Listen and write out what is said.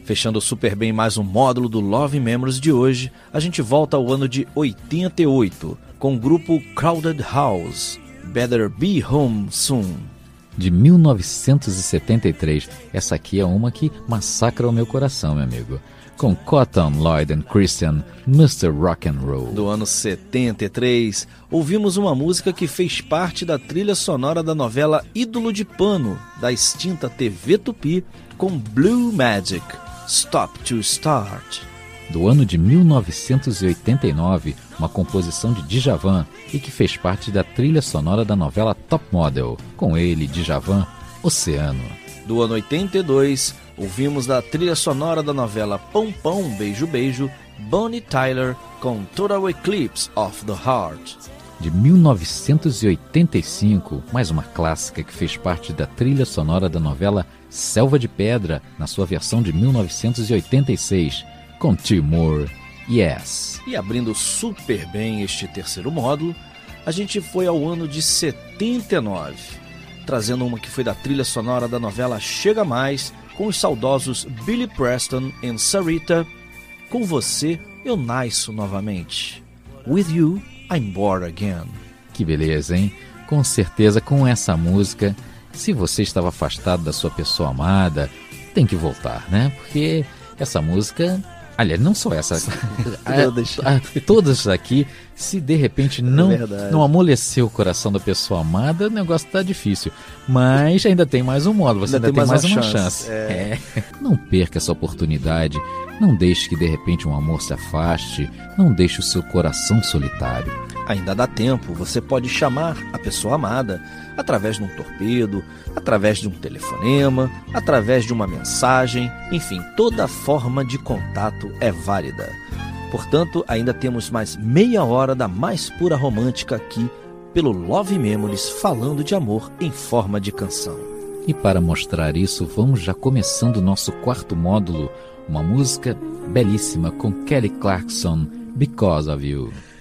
Fechando super bem mais um módulo do Love Memories de hoje, a gente volta ao ano de 88, com o grupo Crowded House, Better Be Home Soon. De 1973, essa aqui é uma que massacra o meu coração, meu amigo. Com Cotton, Lloyd and Christian, Mr. Rock and Roll. Do ano 73, ouvimos uma música que fez parte da trilha sonora da novela Ídolo de Pano, da extinta TV Tupi, com Blue Magic, Stop to Start. Do ano de 1989, uma composição de Djavan e que fez parte da trilha sonora da novela Top Model, com ele, Djavan, Oceano. Do ano 82, ouvimos da trilha sonora da novela Pão Pão, Beijo Beijo, Bonnie Tyler com Total Eclipse of the Heart. De 1985, mais uma clássica que fez parte da trilha sonora da novela Selva de Pedra, na sua versão de 1986, com Timur, Yes. E abrindo super bem este terceiro módulo, a gente foi ao ano de 79, trazendo uma que foi da trilha sonora da novela Chega Mais, com os saudosos Billy Preston e Sarita, Com Você Eu Nasço Novamente. With You, I'm Born Again. Que beleza, hein? Com certeza, com essa música, se você estava afastado da sua pessoa amada, tem que voltar, né? Porque essa música... Aliás, não só essa, todas aqui, se de repente não amoleceu o coração da pessoa amada, o negócio tá difícil. Mas ainda tem mais um modo, você ainda tem mais uma chance. Não perca essa oportunidade, não deixe que de repente um amor se afaste, não deixe o seu coração solitário. Ainda dá tempo, você pode chamar a pessoa amada através de um torpedo, através de um telefonema, através de uma mensagem, enfim, toda forma de contato é válida. Portanto, ainda temos mais meia hora da mais pura romântica aqui pelo Love Memories, falando de amor em forma de canção. E para mostrar isso, vamos já começando o nosso quarto módulo, uma música belíssima com Kelly Clarkson, Because of You.